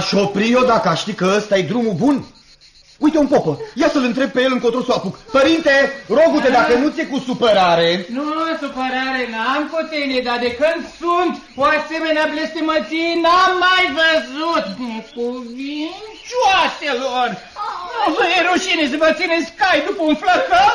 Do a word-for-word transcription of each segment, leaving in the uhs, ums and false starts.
M-aș opri eu dacă aș ști că ăsta e drumul bun. Uite un popă, ia să-l întreb pe el încotro să o apuc. Părinte, rogu-te, dacă nu ți-e cu supărare. Nu, supărare n-am cu tine, dar de când sunt o asemenea blestemăție n-am mai văzut. Necuvincioaselor! Nu vă e rușine să vă țineți cai după un flăcău?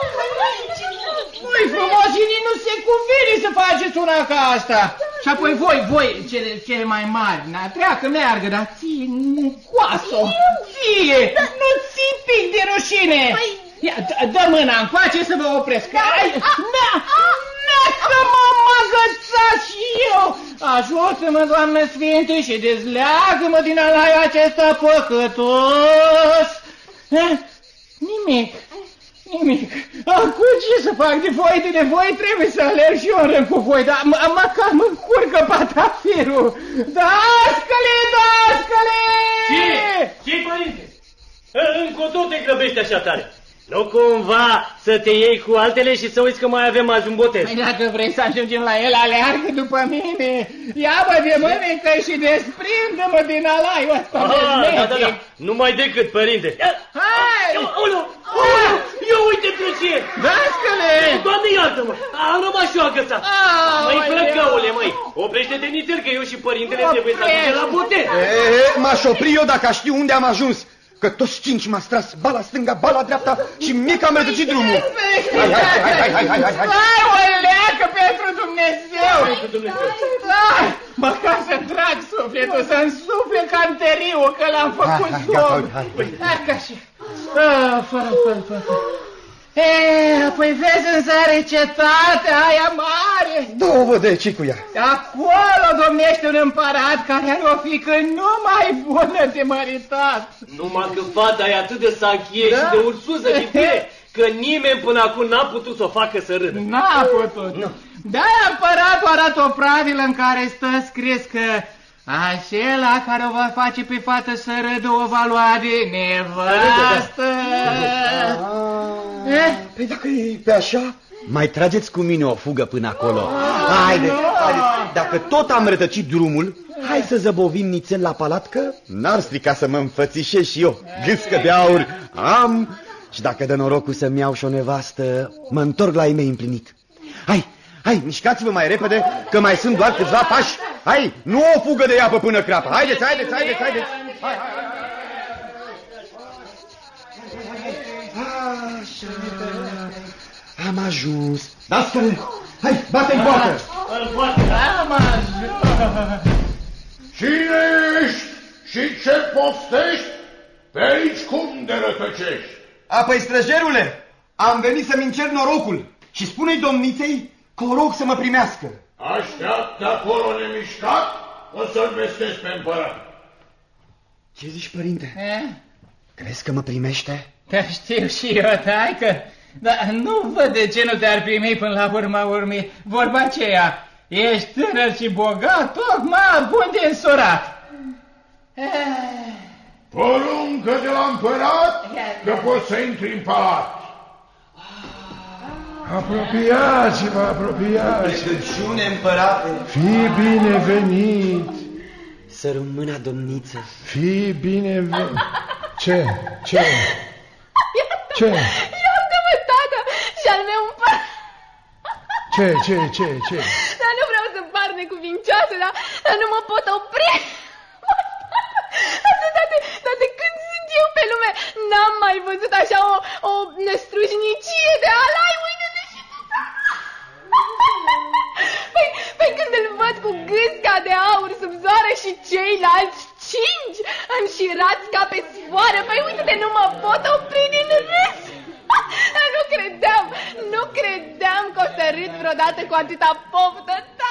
Nu-i frumos și nici nu se cuvine să faceți una ca asta. Și apoi voi, voi, cele, cele mai mari, na, treacă, meargă, dar ție, mucoasă, ție, nu ții pic de rușine. Ia, dă mâna încoace să vă opresc. Ai, na, na, că m-am agățat și eu. Ajută-mă, Doamne Sfinte, și dezleagă-mă din alaiul acesta păcătos. Nimic. Nimic. Acum ce să fac de voi, de nevoie trebuie să alerg și eu în rând cu voi, dar măcar mă încurcă patafirul. Dascăle, dascăle! Ce? Ce-i, părinte? Încotro te grăbești așa tare. Nu cumva să te iei cu altele și să uiți că mai avem azi un botez. Păi dacă vrei să ajungem la el, aleargă după mine. Ia-mă de mânecă și desprinde-mă din alaiul ăsta. Ah, da, da, da. Numai decât, părinte. Hai! Ulu, ulu, eu uite pe ce. Dascăle! Doamne, iartă-mă, am rămas și eu agățat. Măi, flăcăule, măi, oprește-te nițel că eu și părintele trebuie să ajungem la botez. M-aș opri eu dacă aș ști unde am ajuns. Că toți cinci m-a stras, bala stânga, bala dreapta și mie că am rătăcit drumul. Hai, hai, hai, hai, hai, hai, hai, hai. Hai, o leacă pentru Dumnezeu. Pentru Dumnezeu. Hai, măcar să-mi trag sufletul, să-mi sufle canteriul, că l-am făcut somn. Hai, ca și... Fără, fără, fără. E, apoi vezi în zare cetatea aia mare. Două vădeci cu ea. Acolo domnește un împărat care are o fiică numai bună de măritat. Numai că fata e atât de sanchie da? Și de ursuză de tine, că nimeni până acum n-a putut să o facă să râdă. N-a putut. Nu. De-aia împăratul arată o pravilă în care stă scris că acela care o va face pe fată să râdă o va lua de nevastă. Eh? Păi dacă e pe așa, mai trageți cu mine o fugă până acolo. Haideți, haideți. Dacă tot am rătăcit drumul, hai să zăbovim nițel la palat, că n-ar strica să mă înfățișez și eu. Gâscă de aur am și dacă dă norocul să-mi iau și o nevastă, mă întorc la ei mei împlinit. Hai, hai, mișcați-vă mai repede, că mai sunt doar câțiva pași. Hai, nu o fugă de iapă până crapă. Haideți, haideți, haideți, haideți. Hai, hai, hai. Așa, am ajuns. Dascăle, hai, bate-i poartă. Am ajuns. Cine ești și ce poftești? Pe aici cum de rătăcești? A, păi, străjerule, am venit să-mi încerc norocul și spune-i domniței că o rog să mă primească. Așteaptă acolo nemișcat, o să-l vestesc pe împărat. Ce zici, părinte? E? Crezi că mă primește? Te știu și eu, taică, dar nu văd de ce nu te-ar primi până la urma urmei. Vorba aceea, ești tânăr și bogat, tocmai bun de însurat. Poruncă de la împărat că poți să intri în palat. Apropiați-vă, apropiați-vă. Rugăciune, împărate. Fii binevenit. Să rămână, domniță. Fii binevenit. Ce? Ce? Ce? Iartă-mă, tată, și-al meu împărat. Ce, ce, ce, ce? Dar nu vreau să par necuvincioasă, dar, dar nu mă pot opri. Atâta de, dar de când sunt eu pe lume, n-am mai văzut așa o, o năstrușnicie de alai. Uite-te și tu. Păi, păi când îl văd cu gâsca de aur sub zoară și ceilalți cinci înșirați ca pe sfoară, păi uite-te, nu mă pot opri din râs. Nu credeam, nu credeam că o să râd vreodată cu atâta poftă.